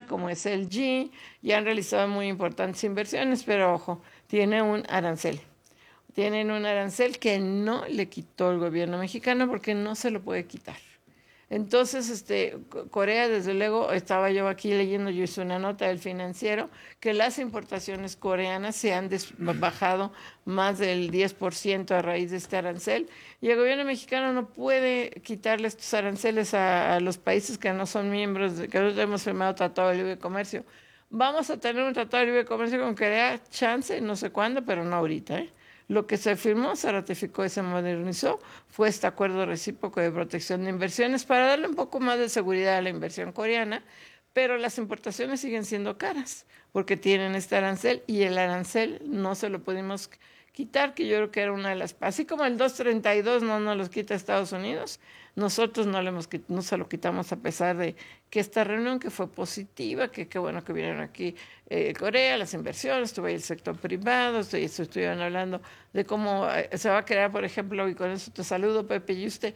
como es LG, y han realizado muy importantes inversiones, pero ojo, tiene un arancel. Tienen un arancel que no le quitó el gobierno mexicano porque no se lo puede quitar. Entonces, Corea, desde luego, estaba yo aquí leyendo, yo hice una nota del Financiero, que las importaciones coreanas se han bajado más del 10% a raíz de este arancel, y el gobierno mexicano no puede quitarle estos aranceles a los países que no son miembros, que no hemos firmado Tratado de Libre Comercio. Vamos a tener un Tratado de Libre Comercio con Corea, chance, no sé cuándo, pero no ahorita, ¿eh? Lo que se firmó, se ratificó y se modernizó fue este acuerdo recíproco de protección de inversiones para darle un poco más de seguridad a la inversión coreana, pero las importaciones siguen siendo caras porque tienen este arancel, y el arancel no se lo pudimos quitar, que yo creo que era una de las... Así como el 232 no nos los quita Estados Unidos, nosotros no se lo quitamos, a pesar de que esta reunión, que fue positiva, que qué bueno que vinieron aquí Corea, las inversiones, estuvo ahí el sector privado, estuvieron hablando de cómo se va a crear, por ejemplo, y con eso te saludo, Pepe y usted,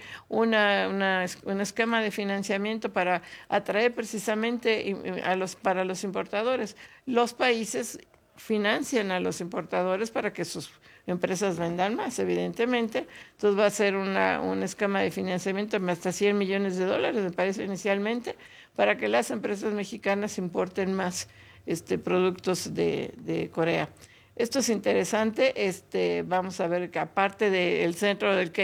un esquema de financiamiento para atraer precisamente para los importadores. Los países financian a los importadores para que sus empresas vendan más, evidentemente. Entonces va a ser un esquema de financiamiento de hasta $100 millones, me parece inicialmente, para que las empresas mexicanas importen más productos de Corea. Esto es interesante. Vamos a ver que, aparte del centro del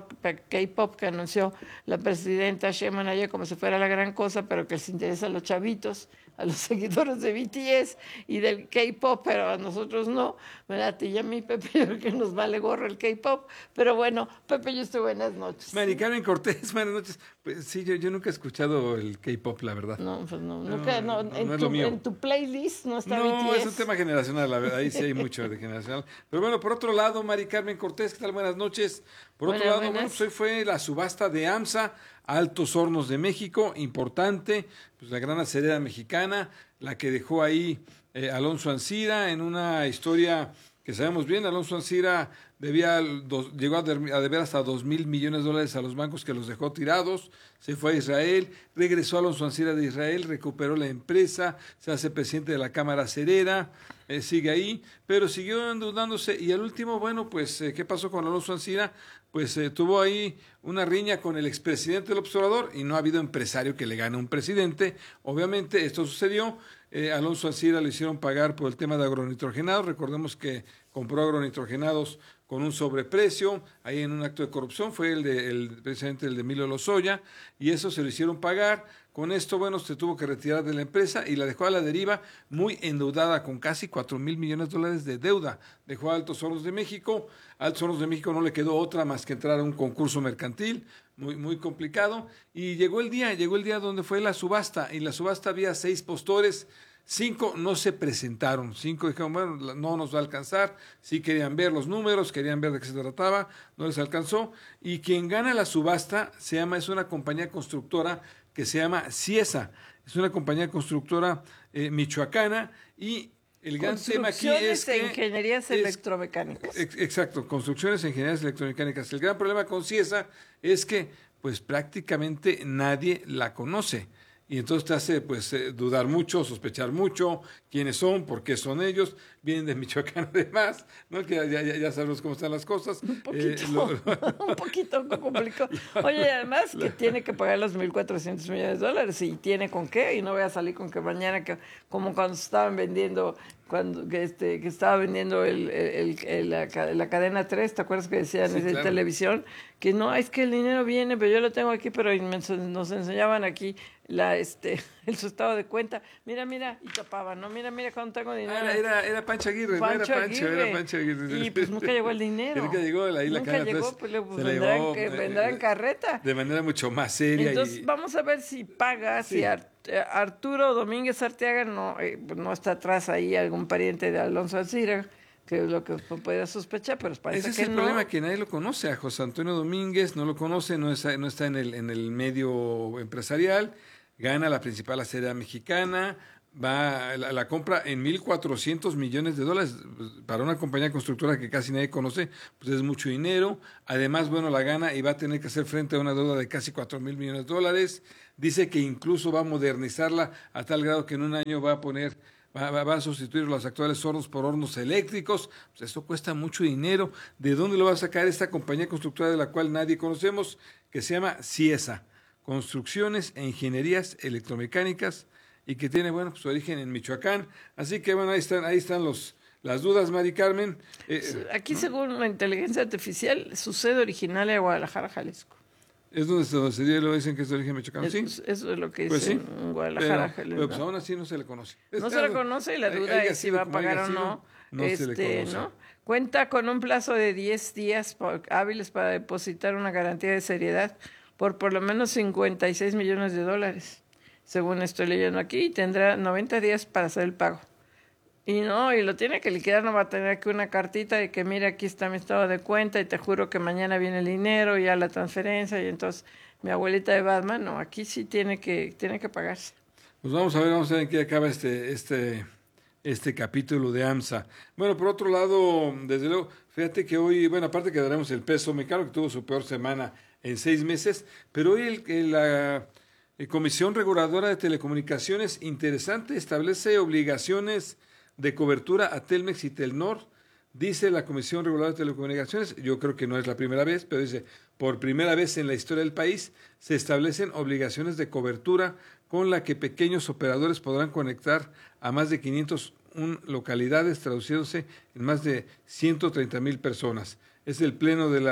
K-pop que anunció la presidenta Sheinbaum ayer, como si fuera la gran cosa, pero que les interesa a los chavitos, a los seguidores de BTS y del K-pop, pero a nosotros no, ¿verdad? Y a mí, Pepe, yo creo que nos vale gorro el K-pop, pero bueno, Pepe, yo estoy, buenas noches. Mari Carmen Cortés, buenas noches. Pues sí, yo nunca he escuchado el K-pop, la verdad. No, pues nunca, no es lo mío. En tu playlist no está No, BTS. es un tema generacional, la verdad, ahí sí hay mucho de generacional. Pero bueno, por otro lado, Mari Carmen Cortés, ¿qué tal? Buenas noches. Por otro lado, bueno, pues hoy fue la subasta de AMSA, Altos Hornos de México, importante, pues la gran acerera mexicana, la que dejó ahí Alonso Ancira en una historia que sabemos bien. Alonso Ancira llegó a deber hasta $2,000 millones a los bancos, que los dejó tirados, se fue a Israel, regresó Alonso Ancira de Israel, recuperó la empresa, se hace presidente de la Cámara Acerera, sigue ahí, pero siguió endeudándose, y al último, bueno, pues, ¿qué pasó con Alonso Ancira? Pues tuvo ahí una riña con el expresidente del Observador, y no ha habido empresario que le gane a un presidente. Obviamente esto sucedió. Alonso Ancira le hicieron pagar por el tema de agronitrogenados. Recordemos que compró agronitrogenados con un sobreprecio, ahí en un acto de corrupción, fue precisamente el de Emilio Lozoya, y eso se lo hicieron pagar. Con esto, bueno, se tuvo que retirar de la empresa y la dejó a la deriva, muy endeudada, con casi $4,000 millones de deuda. Dejó a Altos Hornos de México. A Altos Hornos de México no le quedó otra más que entrar a un concurso mercantil, muy, muy complicado. Y llegó el día donde fue la subasta. Y en la subasta había 6 postores. 5 no se presentaron, 5 dijeron, bueno, no nos va a alcanzar. Sí querían ver los números, querían ver de qué se trataba, no les alcanzó. Y quien gana la subasta es una compañía constructora que se llama Ciesa, es una compañía constructora michoacana, y el gran tema aquí es que... Ingenierías electromecánicas. Exacto, construcciones e ingenierías electromecánicas. El gran problema con Ciesa es que pues prácticamente nadie la conoce. Y entonces te hace pues dudar mucho, sospechar mucho quiénes son, por qué son ellos, vienen de Michoacán además, ¿no? Que ya sabemos cómo están las cosas. Un poquito, un poquito complicado. Oye, además que tiene que pagar los $1,400 millones, y tiene con qué, y no voy a salir con que mañana, como cuando estaban vendiendo, que estaba vendiendo la cadena 3, ¿te acuerdas que decían sí, en claro. televisión? Que no, es que el dinero viene, pero yo lo tengo aquí, pero nos enseñaban aquí su estado de cuenta. Mira, y tapaban, ¿no? Mira cuando tengo dinero. Era Pancho Aguirre, no era Pancho, era Pancho Aguirre. Y pues nunca llegó el dinero. Nunca llegó, ahí la nunca llegó, pues vendrá en carreta. De manera mucho más seria. Entonces vamos a ver si paga, sí. Si Arturo Domínguez Arteaga no está atrás ahí, algún pariente de Alonso Ancira, que es lo que puede sospechar, pero parece que no. Ese es el problema, que nadie lo conoce. A José Antonio Domínguez no lo conoce, no está en el medio empresarial. Gana la principal acerera mexicana, va la compra en $1,400 millones para una compañía constructora que casi nadie conoce, pues es mucho dinero. Además, bueno, la gana y va a tener que hacer frente a una deuda de casi $4,000 millones. Dice que incluso va a modernizarla a tal grado que en un año va a sustituir los actuales hornos por hornos eléctricos. Pues esto cuesta mucho dinero. ¿De dónde lo va a sacar esta compañía constructora de la cual nadie conocemos, que se llama Ciesa? Construcciones e Ingenierías Electromecánicas, y que tiene, bueno, pues su origen en Michoacán. Así que, bueno, ahí están las dudas, Mari Carmen. Aquí, según la inteligencia artificial, su sede original es Guadalajara, Jalisco. Es donde se lo dicen que es de origen mexicano, ¿sí? Eso es lo que pues dicen sí, en Guadalajara, Jalisco. Pero pues aún así no se le conoce. No se le conoce y la duda es si va a pagar o no. No se le conoce. ¿No? Cuenta con un plazo de 10 días hábiles para depositar una garantía de seriedad por lo menos $56 millones, según estoy leyendo aquí, y tendrá 90 días para hacer el pago. Y lo tiene que liquidar, no va a tener aquí una cartita de que mira, aquí está mi estado de cuenta y te juro que mañana viene el dinero y ya la transferencia, y entonces mi abuelita de Batman, no, aquí sí tiene que pagarse. Pues vamos a ver en qué acaba este capítulo de AMSA. Bueno, por otro lado, desde luego, fíjate que hoy, bueno, aparte que daremos el peso mexicano, que tuvo su peor semana en 6 meses, pero hoy la Comisión Reguladora de Telecomunicaciones, interesante, establece obligaciones de cobertura a Telmex y Telnor. Dice la Comisión Reguladora de Telecomunicaciones, yo creo que no es la primera vez, pero dice, por primera vez en la historia del país se establecen obligaciones de cobertura con la que pequeños operadores podrán conectar a más de 501 localidades, traduciéndose en más de 130,000 personas. Es el Pleno de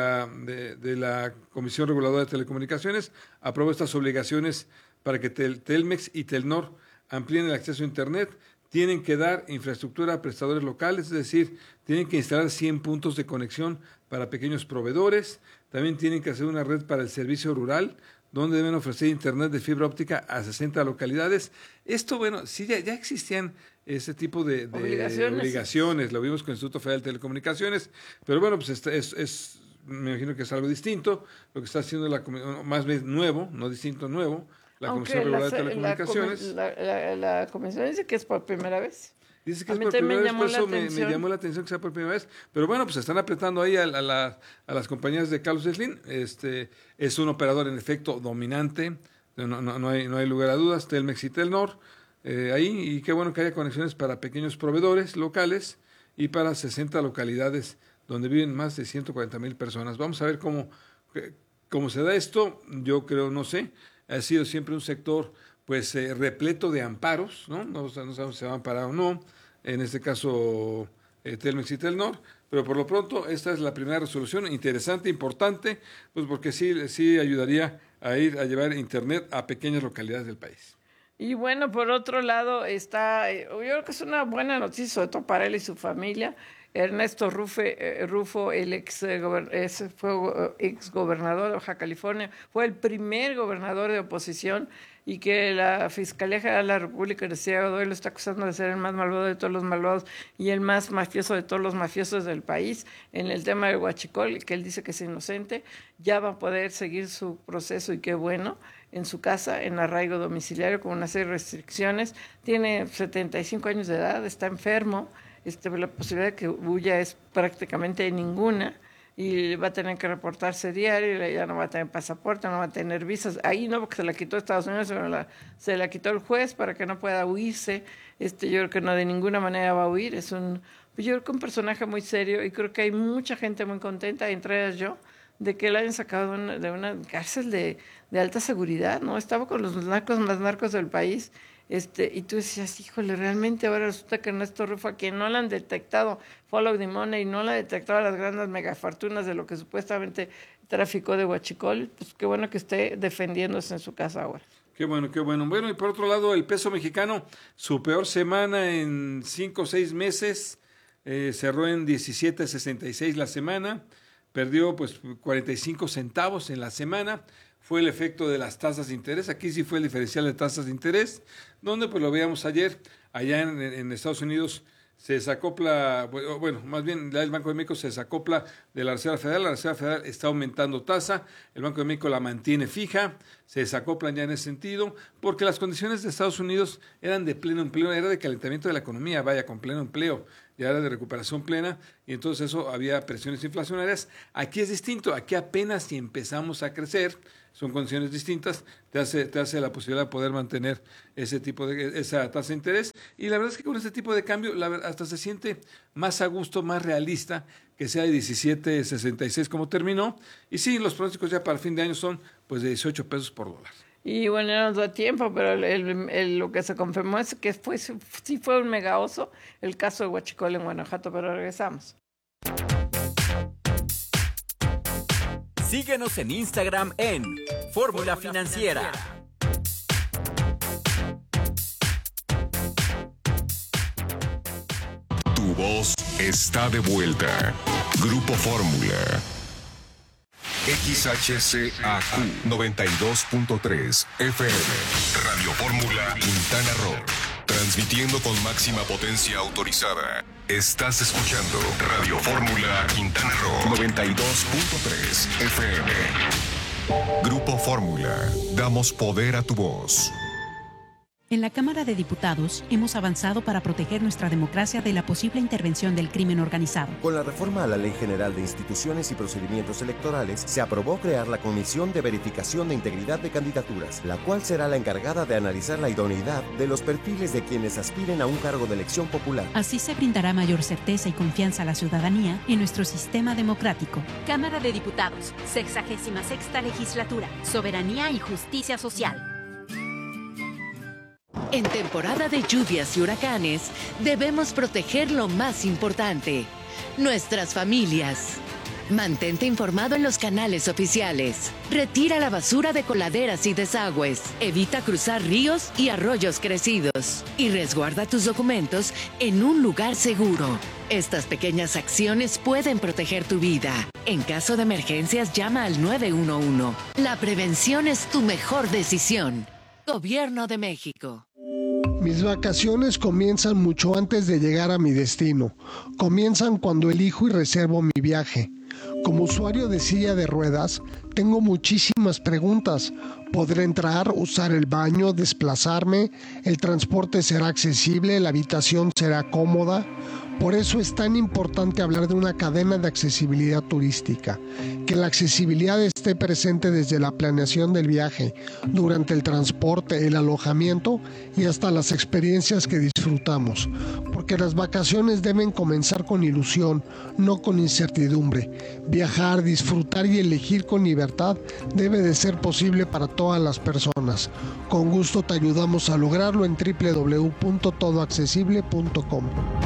la Comisión Reguladora de Telecomunicaciones, aprobó estas obligaciones para que Telmex y Telnor amplíen el acceso a Internet. Tienen que dar infraestructura a prestadores locales, es decir, tienen que instalar 100 puntos de conexión para pequeños proveedores. También tienen que hacer una red para el servicio rural, donde deben ofrecer Internet de fibra óptica a 60 localidades. Esto, bueno, sí, ya existían ese tipo de obligaciones. Lo vimos con el Instituto Federal de Telecomunicaciones, pero bueno, pues me imagino que es algo distinto. Lo que está haciendo más bien nuevo, no distinto, nuevo, la Comisión Reguladora de Telecomunicaciones. La Comisión dice que es por primera vez. Dice que es por primera vez, por eso me llamó la atención que sea por primera vez. Pero bueno, pues están apretando ahí a las compañías de Carlos Slim. Es un operador, en efecto, dominante. No hay lugar a dudas. Telmex y Telnor. Ahí, y qué bueno que haya conexiones para pequeños proveedores locales y para 60 localidades donde viven más de 140,000 personas. Vamos a ver cómo se da esto. Yo creo, no sé, ha sido siempre un sector pues repleto de amparos, ¿no? No sabemos si se va a amparar o no, en este caso Telmex y Telnor, pero por lo pronto esta es la primera resolución interesante, importante, pues porque sí ayudaría a llevar Internet a pequeñas localidades del país. Y bueno, por otro lado está, yo creo que es una buena noticia, sobre todo para él y su familia. Ernesto Rufo, el fue ex gobernador de Baja California, fue el primer gobernador de oposición, y que la Fiscalía General de la República de Ciudad Godoy lo está acusando de ser el más malvado de todos los malvados y el más mafioso de todos los mafiosos del país en el tema del huachicol, que él dice que es inocente. Ya va a poder seguir su proceso, y qué bueno, en su casa, en arraigo domiciliario, con una serie de restricciones. Tiene 75 años de edad, está enfermo. La posibilidad de que huya es prácticamente ninguna, y va a tener que reportarse diario, ya no va a tener pasaporte, no va a tener visas. Ahí no, porque se la quitó Estados Unidos, pero se la quitó el juez para que no pueda huirse. Yo creo que no, de ninguna manera va a huir. Yo creo que un personaje muy serio, y creo que hay mucha gente muy contenta, entre ellas yo, de que lo hayan sacado de una cárcel de alta seguridad, ¿no? Estaba con los narcos más narcos del país. Y tú decías, híjole, realmente ahora resulta que Ernesto Rufo, a quien no le han detectado follow the money, no le han detectado las grandes megafortunas de lo que supuestamente traficó de huachicol, pues qué bueno que esté defendiéndose en su casa ahora. Qué bueno, qué bueno. Bueno, y por otro lado, el peso mexicano, su peor semana en 5 o 6 meses, cerró en 17.66 la semana, perdió pues 45 centavos en la semana. Fue el efecto de las tasas de interés. Aquí sí fue el diferencial de tasas de interés, donde pues lo veíamos ayer, allá en Estados Unidos se desacopla, bueno, más bien el Banco de México se desacopla de la Reserva Federal. La Reserva Federal está aumentando tasa, el Banco de México la mantiene fija, se desacoplan ya en ese sentido, porque las condiciones de Estados Unidos eran de pleno empleo, era de calentamiento de la economía, vaya, con pleno empleo, ya era de recuperación plena, y entonces eso había presiones inflacionarias. Aquí es distinto, aquí apenas si empezamos a crecer, son condiciones distintas, te hace la posibilidad de poder mantener esa tasa de interés, y la verdad es que con este tipo de cambio hasta se siente más a gusto, más realista, que sea de 17.66 como terminó, y sí, los pronósticos ya para el fin de año son pues de 18 pesos por dólar. Y bueno, no nos da tiempo, pero lo que se confirmó es que sí fue un mega oso el caso de Huachicol en Guanajuato, pero regresamos. Síguenos en Instagram en Fórmula Financiera. Tu voz está de vuelta. Grupo Fórmula. XHCAQ 92.3 FM. Radio Fórmula Quintana Roo. Transmitiendo con máxima potencia autorizada. Estás escuchando Radio Fórmula Quintana Roo 92.3 FM. Grupo Fórmula. Damos poder a tu voz. En la Cámara de Diputados hemos avanzado para proteger nuestra democracia de la posible intervención del crimen organizado. Con la reforma a la Ley General de Instituciones y Procedimientos Electorales, se aprobó crear la Comisión de Verificación de Integridad de Candidaturas, la cual será la encargada de analizar la idoneidad de los perfiles de quienes aspiren a un cargo de elección popular. Así se brindará mayor certeza y confianza a la ciudadanía en nuestro sistema democrático. Cámara de Diputados, 66ª Legislatura, Soberanía y Justicia Social. En temporada de lluvias y huracanes, debemos proteger lo más importante, nuestras familias. Mantente informado en los canales oficiales. Retira la basura de coladeras y desagües. Evita cruzar ríos y arroyos crecidos. Y resguarda tus documentos en un lugar seguro. Estas pequeñas acciones pueden proteger tu vida. En caso de emergencias, llama al 911. La prevención es tu mejor decisión. Gobierno de México. Mis vacaciones comienzan mucho antes de llegar a mi destino. Comienzan cuando elijo y reservo mi viaje. Como usuario de silla de ruedas, tengo muchísimas preguntas. ¿Podré entrar, usar el baño, desplazarme? ¿El transporte será accesible? ¿La habitación será cómoda? Por eso es tan importante hablar de una cadena de accesibilidad turística, que la accesibilidad esté presente desde la planeación del viaje, durante el transporte, el alojamiento y hasta las experiencias que disfrutamos, porque las vacaciones deben comenzar con ilusión, no con incertidumbre. Viajar, disfrutar y elegir con libertad debe de ser posible para todas las personas. Con gusto te ayudamos a lograrlo en www.todoaccesible.com.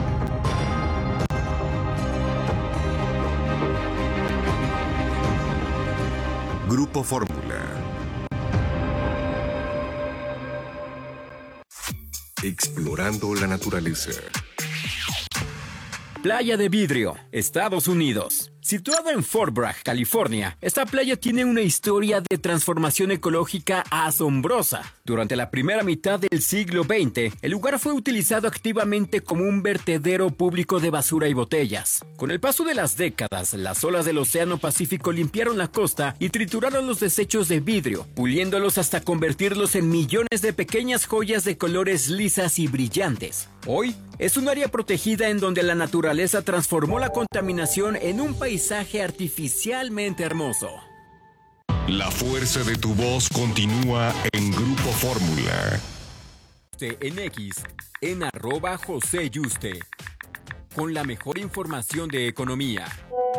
Grupo Fórmula. Explorando la naturaleza. Playa de Vidrio, Estados Unidos. Situada en Fort Bragg, California, esta playa tiene una historia de transformación ecológica asombrosa. Durante la primera mitad del siglo XX, el lugar fue utilizado activamente como un vertedero público de basura y botellas. Con el paso de las décadas, las olas del Océano Pacífico limpiaron la costa y trituraron los desechos de vidrio, puliéndolos hasta convertirlos en millones de pequeñas joyas de colores lisas y brillantes. Hoy, es un área protegida en donde la naturaleza transformó la contaminación en un paisaje artificialmente hermoso. La fuerza de tu voz continúa en Grupo Fórmula. En X, en @JoséYuste, con la mejor información de economía.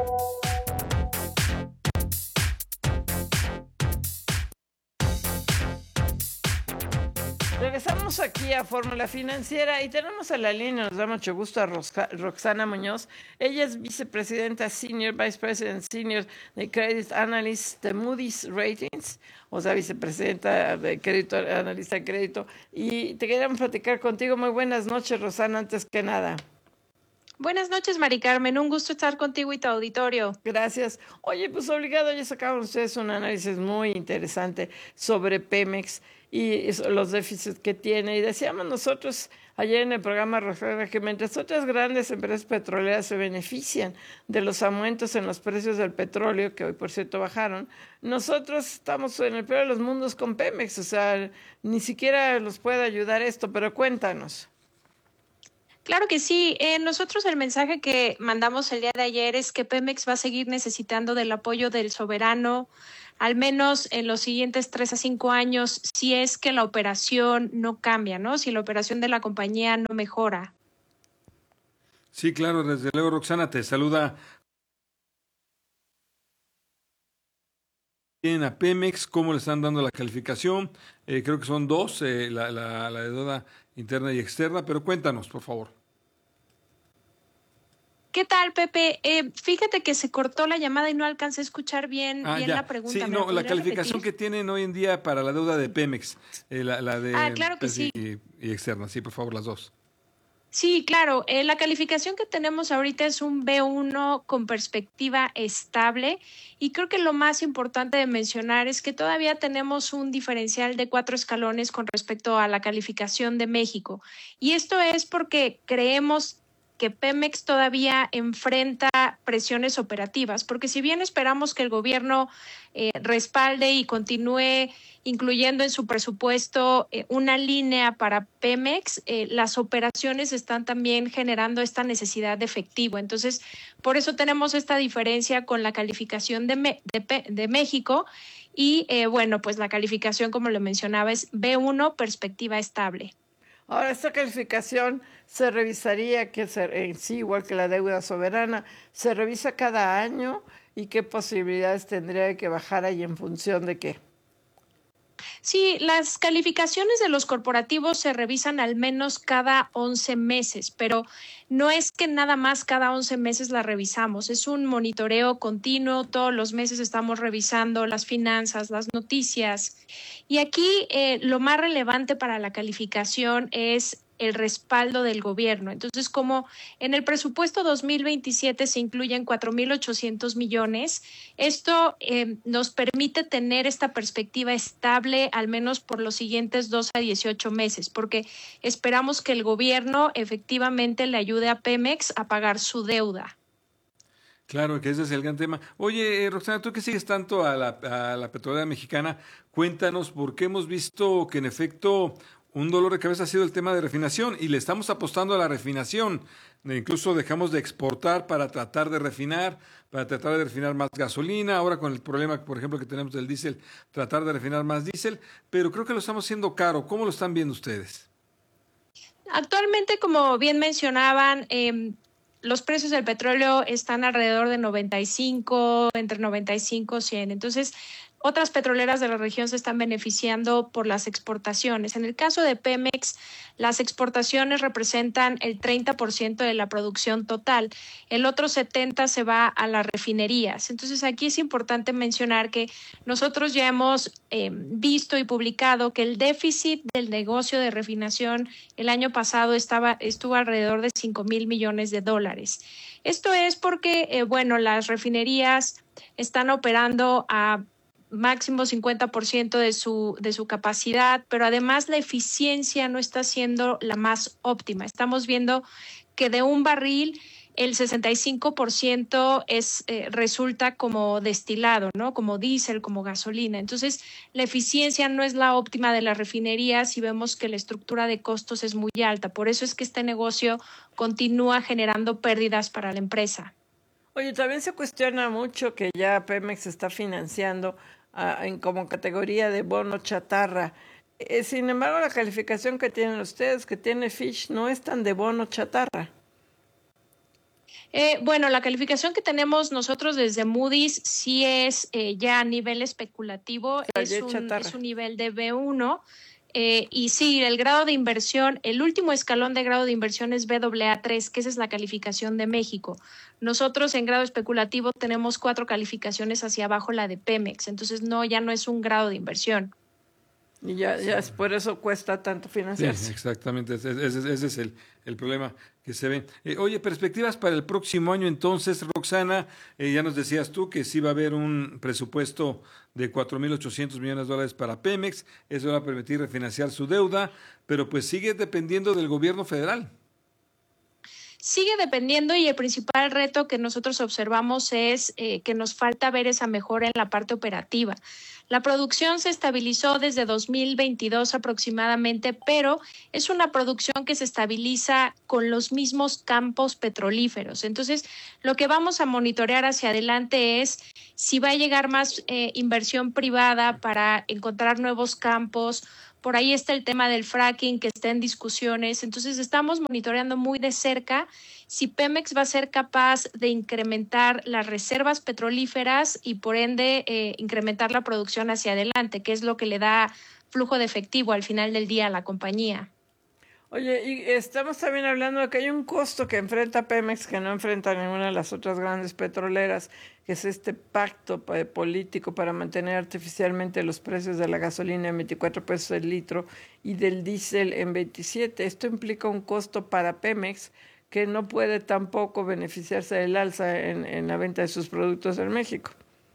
Regresamos aquí a Fórmula Financiera y tenemos a la línea, nos da mucho gusto, a Roxana Muñoz. Ella es vicepresidenta Vice President Senior de Credit Analyst de Moody's Ratings, o sea, vicepresidenta de crédito, analista de crédito. Y te queríamos platicar contigo. Muy buenas noches, Roxana, antes que nada. Buenas noches, Mari Carmen. Un gusto estar contigo y tu auditorio. Gracias. Oye, pues obligado, ya sacaron ustedes un análisis muy interesante sobre Pemex y los déficits que tiene. Y decíamos nosotros ayer en el programa Rafael que mientras otras grandes empresas petroleras se benefician de los aumentos en los precios del petróleo, que hoy por cierto bajaron, nosotros estamos en el peor de los mundos con Pemex, o sea, ni siquiera nos puede ayudar esto, pero cuéntanos. Claro que sí. Nosotros el mensaje que mandamos el día de ayer es que Pemex va a seguir necesitando del apoyo del soberano, al menos en los siguientes 3 a 5 años, si es que la operación no cambia, ¿no? Si la operación de la compañía no mejora. Sí, claro, desde luego, Roxana, te saluda. Bien, a Pemex, ¿cómo le están dando la calificación? Creo que son 2, la deuda interna y externa, pero cuéntanos, por favor. ¿Qué tal, Pepe? Fíjate que se cortó la llamada y no alcancé a escuchar bien la pregunta. Sí, no, la calificación que tienen hoy en día para la deuda de Pemex, la de claro que sí. y externa, sí, por favor, las dos. Sí, claro. La calificación que tenemos ahorita es un B1 con perspectiva estable y creo que lo más importante de mencionar es que todavía tenemos un diferencial de 4 escalones con respecto a la calificación de México. Y esto es porque creemos que Pemex todavía enfrenta presiones operativas, porque si bien esperamos que el gobierno respalde y continúe incluyendo en su presupuesto una línea para Pemex, las operaciones están también generando esta necesidad de efectivo. Entonces, por eso tenemos esta diferencia con la calificación de México y, bueno, pues la calificación, como lo mencionaba, es B1, perspectiva estable. Ahora, esta calificación se revisaría, sí, igual que la deuda soberana, se revisa cada año y qué posibilidades tendría de que bajara y en función de qué. Sí, las calificaciones de los corporativos se revisan al menos cada 11 meses, pero no es que nada más cada 11 meses la revisamos, es un monitoreo continuo, todos los meses estamos revisando las finanzas, las noticias. Y aquí lo más relevante para la calificación es el respaldo del gobierno. Entonces, como en el presupuesto 2027 se incluyen 4,800 millones, esto nos permite tener esta perspectiva estable al menos por los siguientes 2 a 18 meses, porque esperamos que el gobierno efectivamente le ayude a Pemex a pagar su deuda. Claro, que ese es el gran tema. Oye, Roxana, tú que sigues tanto a la petrolera mexicana, cuéntanos, porque hemos visto que en efecto un dolor de cabeza ha sido el tema de refinación y le estamos apostando a la refinación. Incluso dejamos de exportar para tratar de refinar más gasolina. Ahora con el problema, por ejemplo, que tenemos del diésel, tratar de refinar más diésel, pero creo que lo estamos haciendo caro. ¿Cómo lo están viendo ustedes? Actualmente, como bien mencionaban, los precios del petróleo están alrededor de entre 95 y 100. Entonces, otras petroleras de la región se están beneficiando por las exportaciones. En el caso de Pemex, las exportaciones representan el 30% de la producción total. El otro 70% se va a las refinerías. Entonces, aquí es importante mencionar que nosotros ya hemos visto y publicado que el déficit del negocio de refinación el año pasado estuvo alrededor de $5,000 millones. Esto es porque, las refinerías están operando a máximo 50% de su capacidad, pero además la eficiencia no está siendo la más óptima. Estamos viendo que de un barril el 65% resulta como destilado, ¿no? Como diésel, como gasolina. Entonces, la eficiencia no es la óptima de las refinerías y vemos que la estructura de costos es muy alta. Por eso es que este negocio continúa generando pérdidas para la empresa. Oye, también se cuestiona mucho que ya Pemex está financiando como categoría de bono chatarra. Sin embargo, la calificación que tienen ustedes, que tiene Fitch, no es tan de bono chatarra. La calificación que tenemos nosotros desde Moody's sí es ya a nivel especulativo, es un nivel de B1. Y sí, el grado de inversión, el último escalón de grado de inversión es Baa3, que esa es la calificación de México. Nosotros en grado especulativo tenemos 4 calificaciones hacia abajo, la de Pemex, entonces ya no es un grado de inversión. Y ya es por eso cuesta tanto financiarse. Sí, exactamente, ese es el problema que se ve. Oye, perspectivas para el próximo año entonces, Roxana, ya nos decías tú que sí va a haber un presupuesto de 4.800 millones de dólares para Pemex, eso va a permitir refinanciar su deuda, pero pues sigue dependiendo del gobierno federal. Sigue dependiendo y el principal reto que nosotros observamos es que nos falta ver esa mejora en la parte operativa. La producción se estabilizó desde 2022 aproximadamente, pero es una producción que se estabiliza con los mismos campos petrolíferos. Entonces, lo que vamos a monitorear hacia adelante es si va a llegar más inversión privada para encontrar nuevos campos. Por ahí está el tema del fracking que está en discusiones. Entonces, estamos monitoreando muy de cerca si Pemex va a ser capaz de incrementar las reservas petrolíferas y, por ende, incrementar la producción hacia adelante, que es lo que le da flujo de efectivo al final del día a la compañía. Oye, y estamos también hablando de que hay un costo que enfrenta Pemex que no enfrenta ninguna de las otras grandes petroleras, que es este pacto político para mantener artificialmente los precios de la gasolina en 24 pesos el litro y del diésel en 27. Esto implica un costo para Pemex que no puede tampoco beneficiarse del alza en la venta de sus productos en México.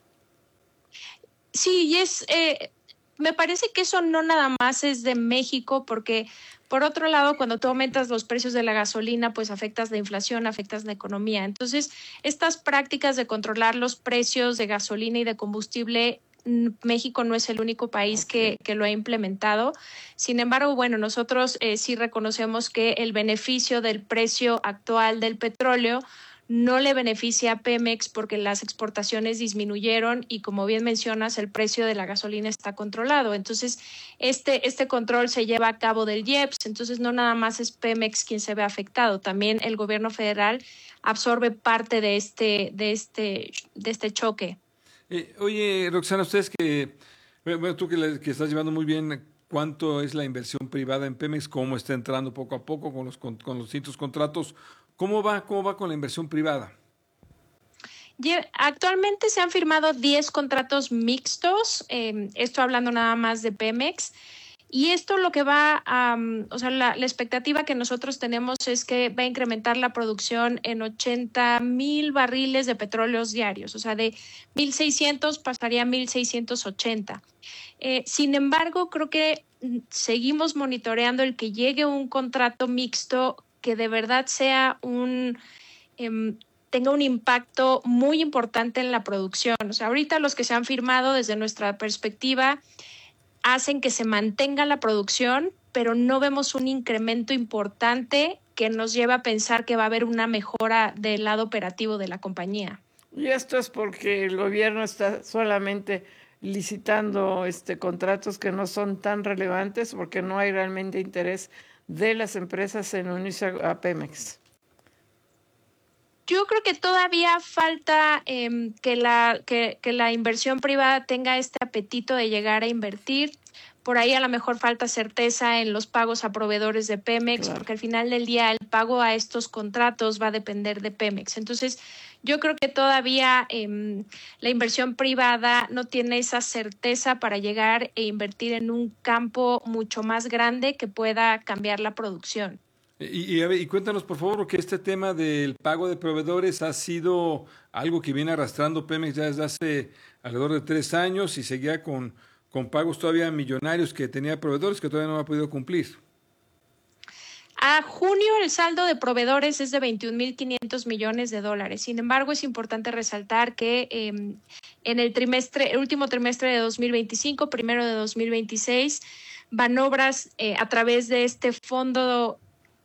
Sí, y me parece que eso no nada más es de México, porque por otro lado, cuando tú aumentas los precios de la gasolina, pues afectas la inflación, afectas la economía. Entonces, estas prácticas de controlar los precios de gasolina y de combustible, México no es el único país que lo ha implementado. Sin embargo, bueno, nosotros sí reconocemos que el beneficio del precio actual del petróleo no le beneficia a Pemex porque las exportaciones disminuyeron y, como bien mencionas, el precio de la gasolina está controlado. Entonces, este control se lleva a cabo del IEPS. Entonces, no nada más es Pemex quien se ve afectado, también el gobierno federal absorbe parte de este choque. Oye, Roxana, ustedes tú que estás llevando muy bien, ¿cuánto es la inversión privada en Pemex? ¿Cómo está entrando poco a poco con los distintos contratos? ¿Cómo va con la inversión privada? Actualmente se han firmado 10 contratos mixtos, esto hablando nada más de Pemex, y esto lo que va a, la expectativa que nosotros tenemos es que va a incrementar la producción en 80,000 barriles de petróleos diarios, o sea, de 1,600 pasaría a 1,680. Sin embargo, creo que seguimos monitoreando el que llegue un contrato mixto que de verdad sea tenga un impacto muy importante en la producción. O sea, ahorita los que se han firmado desde nuestra perspectiva hacen que se mantenga la producción, pero no vemos un incremento importante que nos lleva a pensar que va a haber una mejora del lado operativo de la compañía. Y esto es porque el gobierno está solamente licitando contratos que no son tan relevantes, porque no hay realmente interés de las empresas en unirse a Pemex. Yo creo que todavía falta que la inversión privada tenga este apetito de llegar a invertir. Por ahí a lo mejor falta certeza en los pagos a proveedores de Pemex, claro, porque al final del día el pago a estos contratos va a depender de Pemex. Entonces, yo creo que todavía la inversión privada no tiene esa certeza para llegar e invertir en un campo mucho más grande que pueda cambiar la producción. Y cuéntanos, por favor, que este tema del pago de proveedores ha sido algo que viene arrastrando Pemex ya desde hace alrededor de 3 años y seguía con pagos todavía millonarios que tenía proveedores que todavía no ha podido cumplir. A junio el saldo de proveedores es de 21,500 millones de dólares. Sin embargo, es importante resaltar que en el último trimestre de 2025, primero de 2026, Banobras a través de este fondo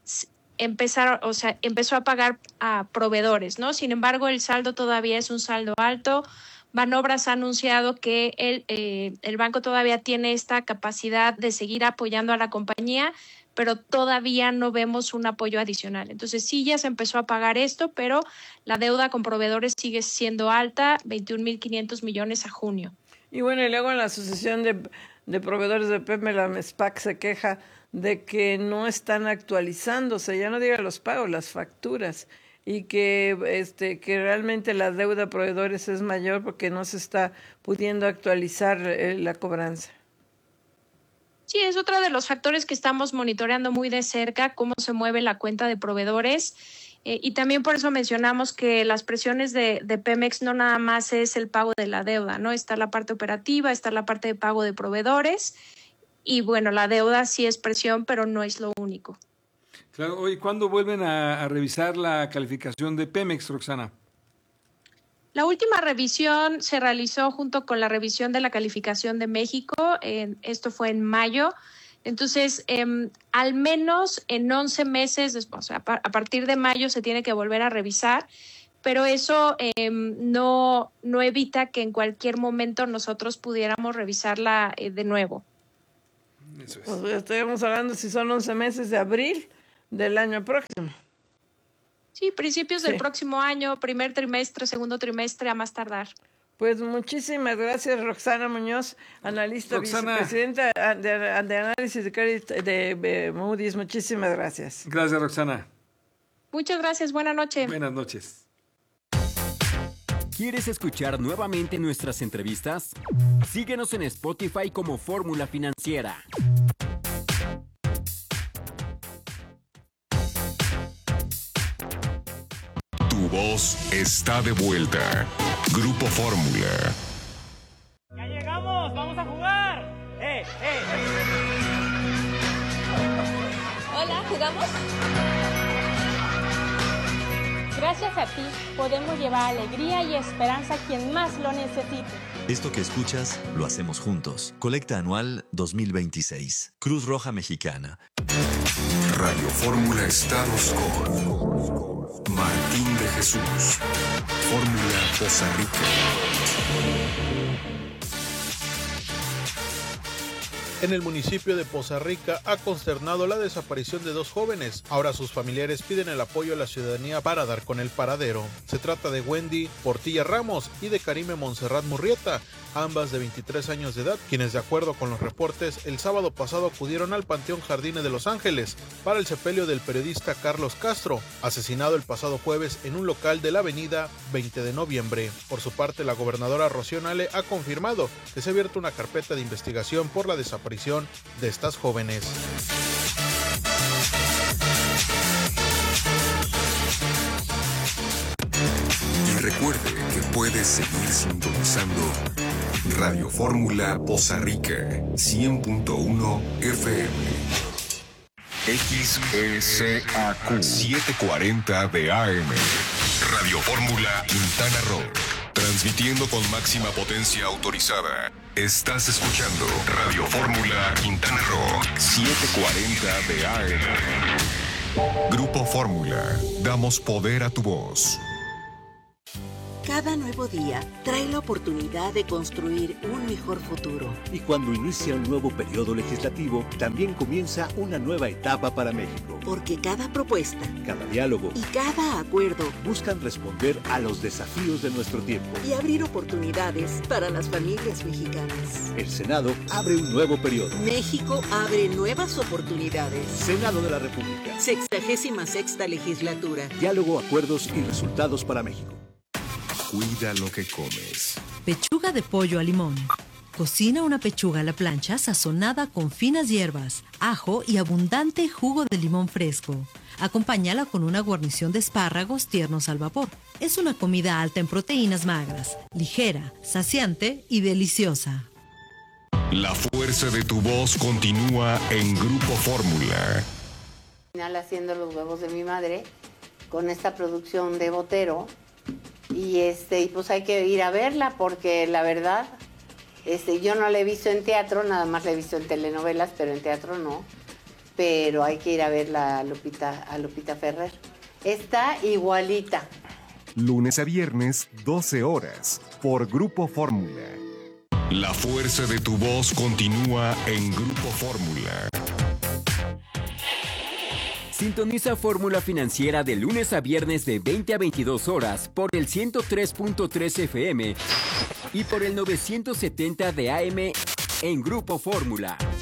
empezó a pagar a proveedores, ¿no? Sin embargo, el saldo todavía es un saldo alto. Banobras ha anunciado que el banco todavía tiene esta capacidad de seguir apoyando a la compañía, pero todavía no vemos un apoyo adicional. Entonces sí ya se empezó a pagar esto, pero la deuda con proveedores sigue siendo alta, 21,500 millones a junio. Y bueno, y luego en la Asociación de Proveedores de Pemex, la MESPAC, se queja de que no están actualizándose, ya no diga los pagos, las facturas, y que realmente la deuda a proveedores es mayor porque no se está pudiendo actualizar la cobranza. Sí, es otro de los factores que estamos monitoreando muy de cerca, cómo se mueve la cuenta de proveedores. Y también por eso mencionamos que las presiones de Pemex no nada más es el pago de la deuda, ¿no? Está la parte operativa, está la parte de pago de proveedores y bueno, la deuda sí es presión, pero no es lo único. Claro, oye, ¿cuándo vuelven a revisar la calificación de Pemex, Roxana? La última revisión se realizó junto con la revisión de la calificación de México, esto fue en mayo. Entonces, al menos en 11 meses después, a partir de mayo se tiene que volver a revisar, pero eso no evita que en cualquier momento nosotros pudiéramos revisarla de nuevo. Eso es. Pues estamos hablando si son 11 meses de abril del año próximo. Sí, principios del próximo año, primer trimestre, segundo trimestre, a más tardar. Pues muchísimas gracias, Roxana Muñoz, analista, vicepresidenta de análisis de crédito de Moody's. Muchísimas gracias. Gracias, Roxana. Muchas gracias. Buenas noches. Buenas noches. ¿Quieres escuchar nuevamente nuestras entrevistas? Síguenos en Spotify como Fórmula Financiera. Tu voz está de vuelta. Grupo Fórmula. ¡Ya llegamos! ¡Vamos a jugar! Hola, ¿jugamos? Gracias a ti podemos llevar alegría y esperanza a quien más lo necesite. Esto que escuchas lo hacemos juntos. Colecta Anual 2026. Cruz Roja Mexicana. Radio Fórmula Estados con Martín de Jesús. Fórmula Poza Rica. En el municipio de Poza Rica ha consternado la desaparición de 2 jóvenes. Ahora sus familiares piden el apoyo de la ciudadanía para dar con el paradero. Se trata de Wendy Portilla Ramos y de Karime Montserrat Murrieta, ambas de 23 años de edad, quienes de acuerdo con los reportes el sábado pasado acudieron al Panteón Jardines de Los Ángeles para el sepelio del periodista Carlos Castro, asesinado el pasado jueves en un local de la avenida 20 de noviembre. Por su parte, la gobernadora Rocío Nale ha confirmado que se ha abierto una carpeta de investigación por la desaparición de estas jóvenes. Y recuerde que puedes seguir sintonizando Radio Fórmula Poza Rica 100.1 FM. XECAQ 740 de AM. Radio Fórmula Quintana Roo. Transmitiendo con máxima potencia autorizada. Estás escuchando Radio Fórmula Quintana Roo 740 de AM. Grupo Fórmula. Damos poder a tu voz. Cada nuevo día trae la oportunidad de construir un mejor futuro. Y cuando inicia un nuevo periodo legislativo, también comienza una nueva etapa para México. Porque cada propuesta, cada diálogo y cada acuerdo buscan responder a los desafíos de nuestro tiempo y abrir oportunidades para las familias mexicanas. El Senado abre un nuevo periodo. México abre nuevas oportunidades. Senado de la República. 66ª legislatura. Diálogo, acuerdos y resultados para México. Cuida lo que comes. Pechuga de pollo a limón. Cocina una pechuga a la plancha sazonada con finas hierbas, ajo y abundante jugo de limón fresco. Acompáñala con una guarnición de espárragos tiernos al vapor. Es una comida alta en proteínas magras, ligera, saciante y deliciosa. La fuerza de tu voz continúa en Grupo Fórmula. Haciendo los huevos de mi madre con esta producción de Botero. Y pues hay que ir a verla porque la verdad, yo no la he visto en teatro, nada más la he visto en telenovelas, pero en teatro no. Pero hay que ir a verla a Lupita Ferrer. Está igualita. Lunes a viernes, 12 horas, por Grupo Fórmula. La fuerza de tu voz continúa en Grupo Fórmula. Sintoniza Fórmula Financiera de lunes a viernes de 20 a 22 horas por el 103.3 FM y por el 970 de AM en Grupo Fórmula.